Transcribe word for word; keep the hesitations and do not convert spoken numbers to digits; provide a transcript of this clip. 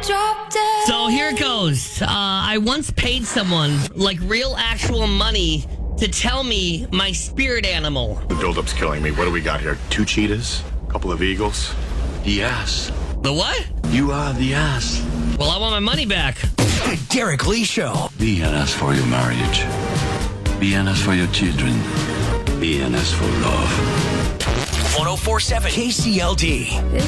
drop dead. So here it goes. Uh, I once paid someone, like real actual money, to tell me my spirit animal. The build-up's killing me. What do we got here? Two cheetahs? A couple of eagles? The ass. The what? You are the ass. Well, I want my money back. The Derek Lee Show. Be an ass for your marriage. Be an ass for your children. Be an ass for love. one oh four point seven K C L D.